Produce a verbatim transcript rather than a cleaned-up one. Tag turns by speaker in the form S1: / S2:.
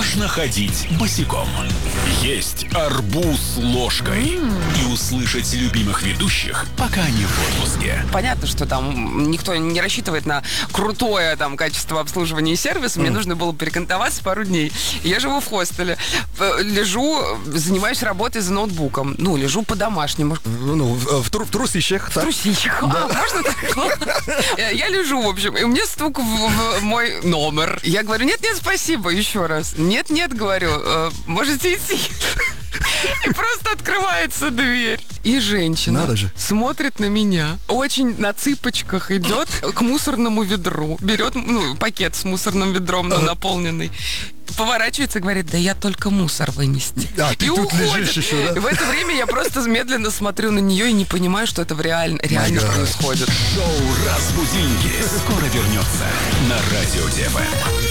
S1: можно ходить босиком. Есть арбуз ложкой. И услышать любимых ведущих, пока они в отпуске.
S2: Понятно, что там никто не рассчитывает на крутое там качество обслуживания и сервиса. Мне нужно было перекантоваться пару дней. Я живу в хостеле. Лежу, занимаюсь работой за ноутбуком. Ну, лежу по-домашнему.
S3: Ну, в, в, тру- в трусищах.
S2: В трусищах. А, можно так? Я лежу, в общем, и мне стук в, в мой номер. Я говорю, нет-нет, спасибо, еще раз. Нет-нет, говорю, э, можете идти. И просто открывается дверь. И женщина
S3: Надо же.
S2: смотрит на меня, очень на цыпочках идет к мусорному ведру, берет ну, пакет с мусорным ведром, ну, наполненный, поворачивается и говорит, да я только мусор вынести.
S3: А, ты
S2: и
S3: тут
S2: уходит.
S3: лежишь еще, да?
S2: И в это время я просто медленно смотрю на нее и не понимаю, что это в реаль... реально
S3: God.
S2: происходит.
S1: Шоу «Разбудинки» скоро вернется на Радио ТВ.